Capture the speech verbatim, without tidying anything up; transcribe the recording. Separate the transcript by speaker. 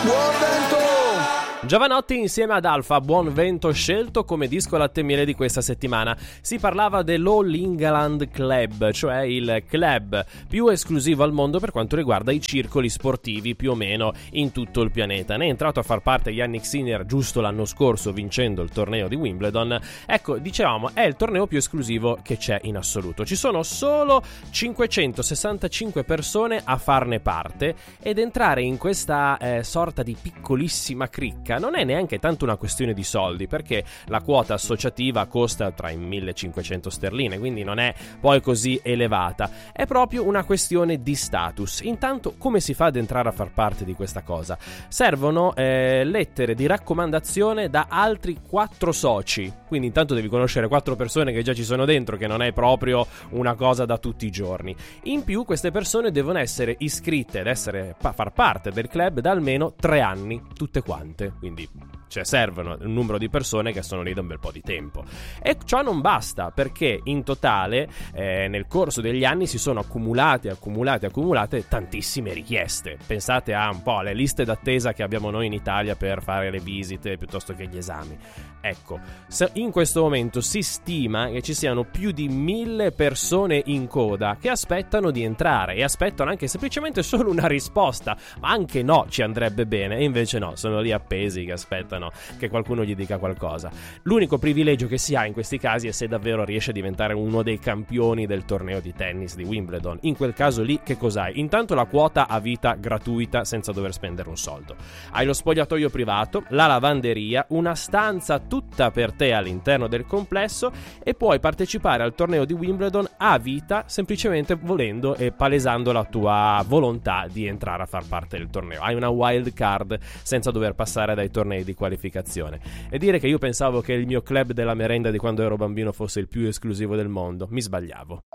Speaker 1: Buon vento!
Speaker 2: Giovanotti insieme ad Alfa, Buon Vento scelto come disco latte e miele di questa settimana. Si parlava dell'All England Club, cioè il club più esclusivo al mondo per quanto riguarda i circoli sportivi più o meno in tutto il pianeta. Ne è entrato a far parte Yannick Sinner giusto l'anno scorso vincendo il torneo di Wimbledon. Ecco, dicevamo, è il torneo più esclusivo che c'è in assoluto. Ci sono solo cinquecentosessantacinque persone a farne parte ed entrare in questa eh, sorta di piccolissima cricca non è neanche tanto una questione di soldi, perché la quota associativa costa tra i millecinquecento sterline, quindi non è poi così elevata. È proprio una questione di status. Intanto, come si fa ad entrare a far parte di questa cosa? Servono eh, lettere di raccomandazione da altri quattro soci, quindi intanto devi conoscere quattro persone che già ci sono dentro, che non è proprio una cosa da tutti i giorni. In più, queste persone devono essere iscritte ed essere a far parte del club da almeno tre anni, tutte quante. Quindi cioè servono un numero di persone che sono lì da un bel po' di tempo. E ciò non basta, perché in totale eh, nel corso degli anni si sono accumulate, accumulate, accumulate tantissime richieste. Pensate a un po' alle liste d'attesa che abbiamo noi in Italia per fare le visite piuttosto che gli esami. Ecco, in questo momento si stima che ci siano più di mille persone in coda che aspettano di entrare e aspettano anche semplicemente solo una risposta, ma anche no ci andrebbe bene, e invece no, sono lì appesi che aspettano che qualcuno gli dica qualcosa. L'unico privilegio che si ha in questi casi è se davvero riesce a diventare uno dei campioni del torneo di tennis di Wimbledon. In quel caso lì che cos'hai? Intanto la quota a vita gratuita senza dover spendere un soldo. Hai lo spogliatoio privato, la lavanderia, una stanza tutta per te all'interno del complesso e puoi partecipare al torneo di Wimbledon a vita semplicemente volendo e palesando la tua volontà di entrare a far parte del torneo. Hai una wild card senza dover passare dai tornei di qualificazione. E dire che io pensavo che il mio club della merenda di quando ero bambino fosse il più esclusivo del mondo, mi sbagliavo.